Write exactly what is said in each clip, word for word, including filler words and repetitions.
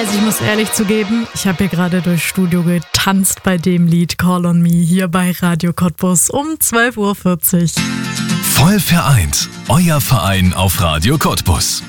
Also ich muss ehrlich zugeben, ich habe hier gerade durchs Studio getanzt bei dem Lied Call on Me hier bei Radio Cottbus um zwölf Uhr vierzig. Voll vereint, euer Verein auf Radio Cottbus.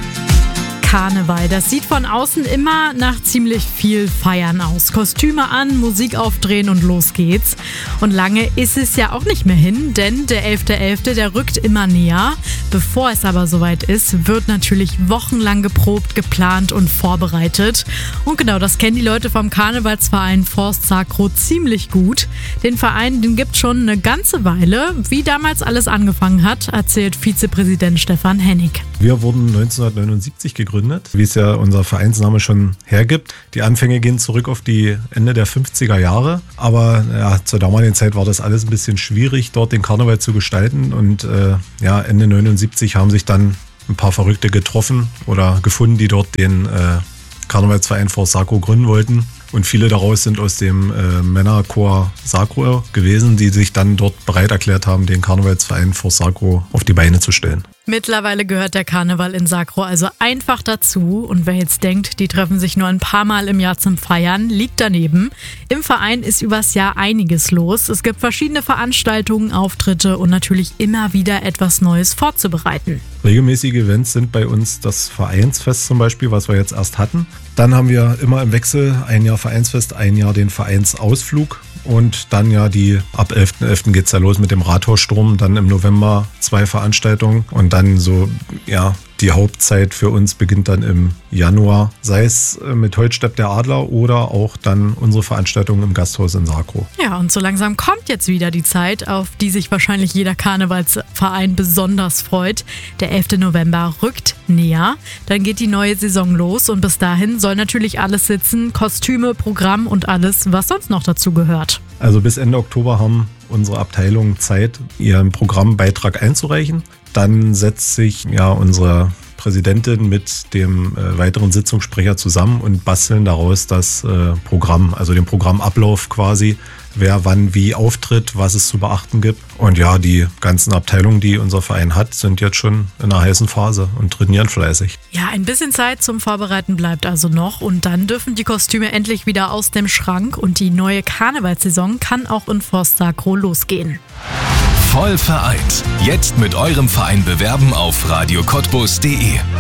Karneval, das sieht von außen immer nach ziemlich viel Feiern aus. Kostüme an, Musik aufdrehen und los geht's. Und lange ist es ja auch nicht mehr hin, denn der elfter elfter, der rückt immer näher. Bevor es aber soweit ist, wird natürlich wochenlang geprobt, geplant und vorbereitet. Und genau, das kennen die Leute vom Karnevalsverein Forst Sacro ziemlich gut. Den Verein, den gibt's schon eine ganze Weile. Wie damals alles angefangen hat, erzählt Vizepräsident Stefan Hennig. Wir wurden neunzehnhundertneunundsiebzig gegründet, wie es ja unser Vereinsname schon hergibt. Die Anfänge gehen zurück auf die Ende der fünfziger Jahre. Aber ja, zur damaligen Zeit war das alles ein bisschen schwierig, dort den Karneval zu gestalten. Und äh, ja, Ende neunundsiebzig haben sich dann ein paar Verrückte getroffen oder gefunden, die dort den äh, Karnevalsverein Forst Sacro gründen wollten. Und viele daraus sind aus dem äh, Männerchor Sacro gewesen, die sich dann dort bereit erklärt haben, den Karnevalsverein Forst Sacro auf die Beine zu stellen. Mittlerweile gehört der Karneval in Sacro also einfach dazu. Und wer jetzt denkt, die treffen sich nur ein paar Mal im Jahr zum Feiern, liegt daneben. Im Verein ist übers Jahr einiges los. Es gibt verschiedene Veranstaltungen, Auftritte und natürlich immer wieder etwas Neues vorzubereiten. Regelmäßige Events sind bei uns das Vereinsfest zum Beispiel, was wir jetzt erst hatten. Dann haben wir immer im Wechsel ein Jahr Vereinsfest, ein Jahr den Vereinsausflug. Und dann ja die, ab elfter elfter geht's ja los mit dem Rathaussturm, dann im November zwei Veranstaltungen und dann so, ja, die Hauptzeit für uns beginnt dann im Januar, sei es mit Heute steppt der Adler oder auch dann unsere Veranstaltung im Gasthaus in Sacro. Ja, und so langsam kommt jetzt wieder die Zeit, auf die sich wahrscheinlich jeder Karnevalsverein besonders freut. Der elfter November rückt näher, dann geht die neue Saison los und bis dahin soll natürlich alles sitzen, Kostüme, Programm und alles, was sonst noch dazu gehört. Also bis Ende Oktober haben unsere Abteilungen Zeit, ihren Programmbeitrag einzureichen. Dann setzt sich ja unsere Präsidentin mit dem äh, weiteren Sitzungssprecher zusammen und basteln daraus das äh, Programm, also den Programmablauf quasi, wer wann wie auftritt, was es zu beachten gibt. Und ja, die ganzen Abteilungen, die unser Verein hat, sind jetzt schon in einer heißen Phase und trainieren fleißig. Ja, ein bisschen Zeit zum Vorbereiten bleibt also noch und dann dürfen die Kostüme endlich wieder aus dem Schrank und die neue Karnevalssaison kann auch in Forst Sacro losgehen. Voll vereint. Jetzt mit eurem Verein bewerben auf radio cottbus punkt de.